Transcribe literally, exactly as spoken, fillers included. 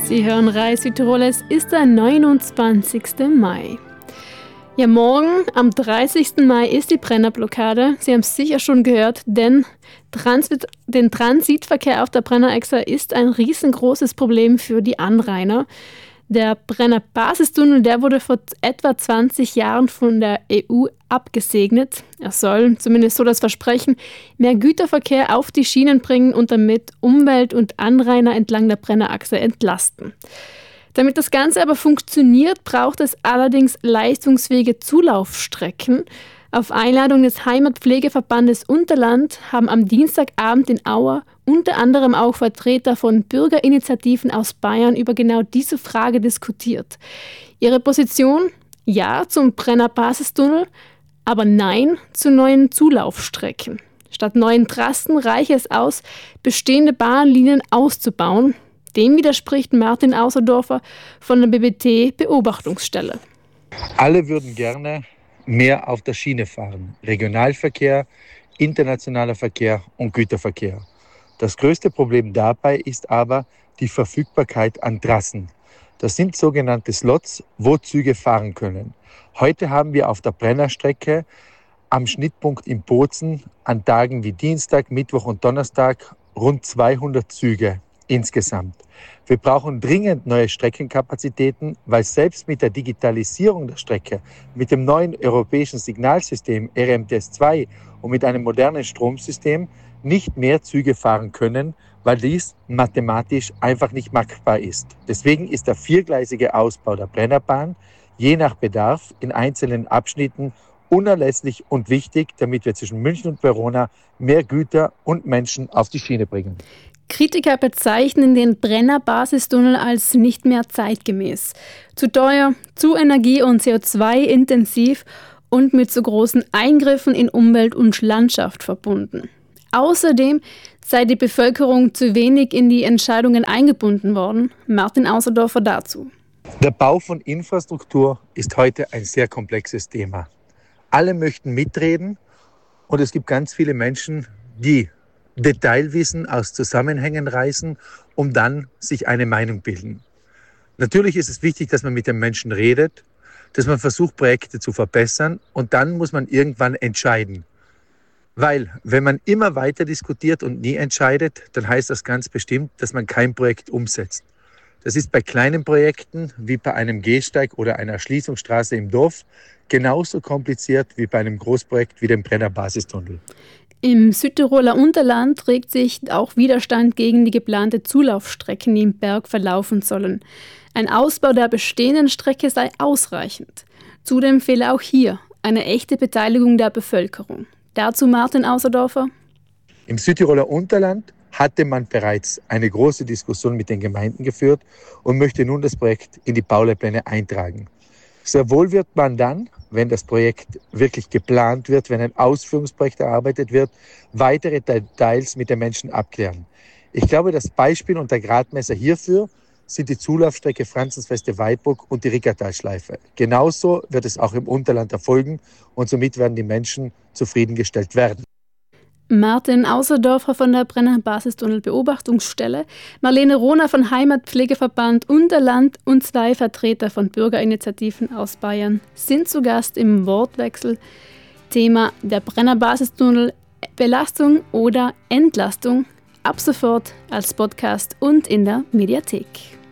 Sie hören Rai Südtirol, es ist der neunundzwanzigsten Mai. Ja, morgen, am dreißigsten Mai, ist die Brennerblockade. Sie haben es sicher schon gehört, denn Transit, den Transitverkehr auf der Brennerexa ist ein riesengroßes Problem für die Anrainer. Der Brenner-Basistunnel, der wurde vor etwa zwanzig Jahren von der E U abgesegnet. Er soll, zumindest so das Versprechen, mehr Güterverkehr auf die Schienen bringen und damit Umwelt- und Anrainer entlang der Brennerachse entlasten. Damit das Ganze aber funktioniert, braucht es allerdings leistungsfähige Zulaufstrecken. Auf Einladung des Heimatpflegeverbandes Unterland haben am Dienstagabend in Auer unter anderem auch Vertreter von Bürgerinitiativen aus Bayern über genau diese Frage diskutiert. Ihre Position? Ja zum Brenner-Basistunnel, aber nein zu neuen Zulaufstrecken. Statt neuen Trassen reiche es aus, bestehende Bahnlinien auszubauen. Dem widerspricht Martin Außerdorfer von der B B T-Beobachtungsstelle. Alle würden gerne mehr auf der Schiene fahren. Regionalverkehr, internationaler Verkehr und Güterverkehr. Das größte Problem dabei ist aber die Verfügbarkeit an Trassen. Das sind sogenannte Slots, wo Züge fahren können. Heute haben wir auf der Brennerstrecke am Schnittpunkt in Bozen an Tagen wie Dienstag, Mittwoch und Donnerstag rund zweihundert Züge insgesamt. Wir brauchen dringend neue Streckenkapazitäten, weil selbst mit der Digitalisierung der Strecke, mit dem neuen europäischen Signalsystem R M T S zwei und mit einem modernen Stromsystem nicht mehr Züge fahren können, weil dies mathematisch einfach nicht machbar ist. Deswegen ist der viergleisige Ausbau der Brennerbahn je nach Bedarf in einzelnen Abschnitten unerlässlich und wichtig, damit wir zwischen München und Verona mehr Güter und Menschen auf die Schiene bringen. Kritiker bezeichnen den Brenner-Basistunnel als nicht mehr zeitgemäß. Zu teuer, zu energie- und C O zwei intensiv und mit zu großen Eingriffen in Umwelt und Landschaft verbunden. Außerdem sei die Bevölkerung zu wenig in die Entscheidungen eingebunden worden. Martin Außerdorfer dazu. Der Bau von Infrastruktur ist heute ein sehr komplexes Thema. Alle möchten mitreden und es gibt ganz viele Menschen, die Detailwissen aus Zusammenhängen reißen, um dann sich eine Meinung bilden. Natürlich ist es wichtig, dass man mit den Menschen redet, dass man versucht, Projekte zu verbessern und dann muss man irgendwann entscheiden. Weil, wenn man immer weiter diskutiert und nie entscheidet, dann heißt das ganz bestimmt, dass man kein Projekt umsetzt. Das ist bei kleinen Projekten wie bei einem Gehsteig oder einer Erschließungsstraße im Dorf genauso kompliziert wie bei einem Großprojekt wie dem Brenner-Basistunnel. Im Südtiroler Unterland regt sich auch Widerstand gegen die geplante Zulaufstrecken, die im Berg verlaufen sollen. Ein Ausbau der bestehenden Strecke sei ausreichend. Zudem fehle auch hier eine echte Beteiligung der Bevölkerung. Dazu Martin Außerdorfer. Im Südtiroler Unterland hatte man bereits eine große Diskussion mit den Gemeinden geführt und möchte nun das Projekt in die Bauleitpläne eintragen. Sehr wohl wird man dann, wenn das Projekt wirklich geplant wird, wenn ein Ausführungsprojekt erarbeitet wird, weitere Details mit den Menschen abklären. Ich glaube, das Beispiel und der Gradmesser hierfür sind die Zulaufstrecke Franzensfeste-Weidburg und die Rickertalschleife. Genauso wird es auch im Unterland erfolgen und somit werden die Menschen zufriedengestellt werden. Martin Außerdorfer von der Brenner-Basistunnel-Beobachtungsstelle, Marlene Rohner von Heimatpflegeverband Unterland und zwei Vertreter von Bürgerinitiativen aus Bayern sind zu Gast im Wortwechsel. Thema der Brenner-Basistunnel, Belastung oder Entlastung, ab sofort als Podcast und in der Mediathek.